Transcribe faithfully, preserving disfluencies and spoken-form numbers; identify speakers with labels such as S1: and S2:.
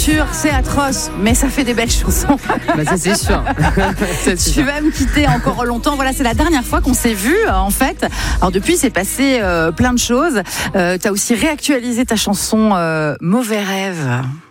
S1: voiture, c'est atroce, mais ça fait des belles chansons.
S2: Bah ça c'est sûr. c'est
S1: Tu
S2: sûr.
S1: vas me quitter encore longtemps. Voilà, c'est la dernière fois qu'on s'est vu en fait. Alors depuis, c'est passé euh, plein de choses. Euh, tu as aussi réactualisé ta chanson euh, Mauvais rêve.